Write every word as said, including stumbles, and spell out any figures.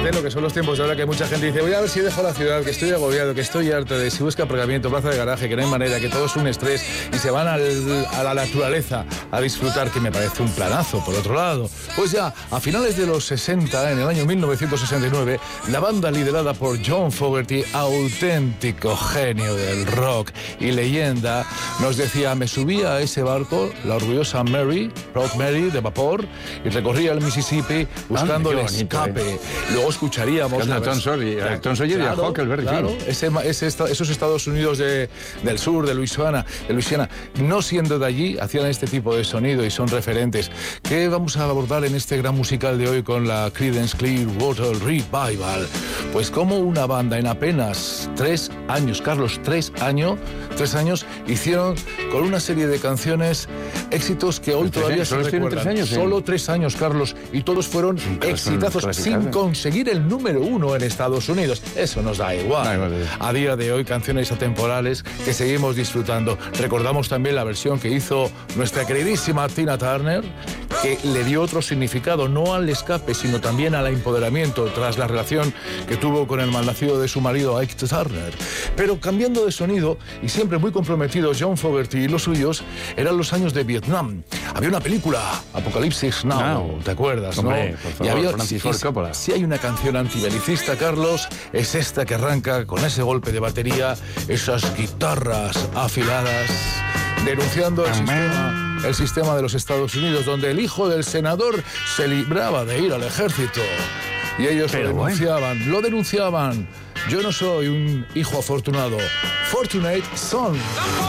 fíjate lo que son los tiempos de ahora, que mucha gente dice, voy a ver si dejo la ciudad, que estoy agobiado, que estoy harto de si busca aparcamiento, plaza de garaje, que no hay manera, que todo es un estrés, y se van al, a la naturaleza a disfrutar, que me parece un planazo, por otro lado. Pues ya, a finales de los sesenta, en el año mil novecientos sesenta y nueve, la banda liderada por John Fogerty, auténtico genio del rock y leyenda, nos decía, me subía a ese barco, la orgullosa Mary, Proud Mary, de vapor, y recorría el Mississippi buscando el escape. Eh. Luego escucharíamos... La Tom Sawyer, Tom Sawyer y a Huckleberry Finn. Claro, ese, ese, esos Estados Unidos de, del sur, de Luisiana, de Luisiana, no siendo de allí, hacían este tipo de sonido y son referentes. ¿Qué vamos a abordar en este gran musical de hoy con la Creedence Clearwater Revival? Pues como una banda en apenas tres años, Carlos, tres años, tres años, hicieron con una serie de canciones éxitos que hoy todavía se recuerdan. Tres años, ¿eh? Solo tres años, Carlos, y todos fueron exitazos sin conseguir el número uno en Estados Unidos. Eso nos da igual. A día de hoy, canciones atemporales que seguimos disfrutando. Recordamos también la versión que hizo nuestra queridísima Tina Turner, que le dio otro significado, no al escape, sino también al empoderamiento tras la relación que tuvo con el malnacido de su marido, Ike Turner. Pero cambiando de sonido, y siempre muy comprometido, John Fogerty y los suyos, eran los años de Vietnam. Había una película, Apocalipsis Now, no. ¿Te acuerdas? Hombre, ¿no? por favor, y había, Francis Ford Coppola. Si hay una canción antibelicista, Carlos, es esta que arranca con ese golpe de batería, esas guitarras afiladas, denunciando el sistema, el sistema de los Estados Unidos, donde el hijo del senador se libraba de ir al ejército. Y ellos Pero lo denunciaban, bueno. lo denunciaban. Yo no soy un hijo afortunado. Fortunate son.